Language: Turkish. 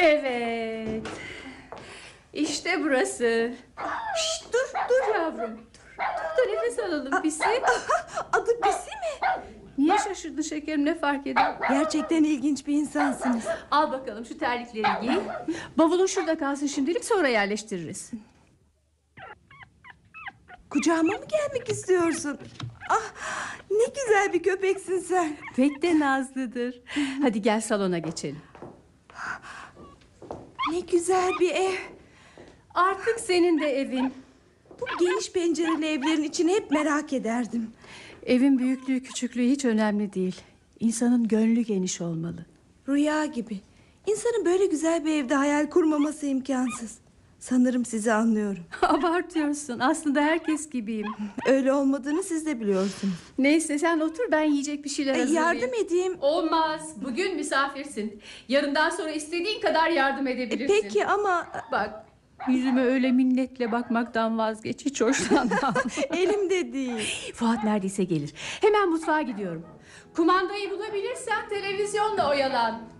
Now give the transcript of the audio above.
Evet. İşte burası. Şşt, dur yavrum. Dur da nefes alalım Pisi. Adı Pisi mi? Niye şaşırdın şekerim, ne fark eder? Gerçekten ilginç bir insansınız. Al bakalım şu terlikleri giy. Bavulun şurada kalsın şimdilik, sonra yerleştiririz. Kucağıma mı gelmek istiyorsun? Ah, ne güzel bir köpeksin sen. Pek de nazlıdır. Hadi gel salona geçelim. Ne güzel bir ev. Artık senin de evin. Bu geniş pencereli evlerin içini hep merak ederdim. Evin büyüklüğü küçüklüğü hiç önemli değil. İnsanın gönlü geniş olmalı. Rüya gibi. İnsanın böyle güzel bir evde hayal kurmaması imkansız. Sanırım sizi anlıyorum. Abartıyorsun. Aslında herkes gibiyim. Öyle olmadığını siz de biliyorsunuz. Neyse sen otur, ben yiyecek bir şeyler hazırlayayım. Yardım edeyim. Olmaz. Bugün misafirsin. Yarından sonra istediğin kadar yardım edebilirsin. Peki ama... Bak, yüzüme öyle minnetle bakmaktan vazgeç. Hiç hoşlanmam. Elimde değil. Fuat neredeyse gelir. Hemen mutfağa gidiyorum. Kumandayı bulabilirsen televizyonla oyalan.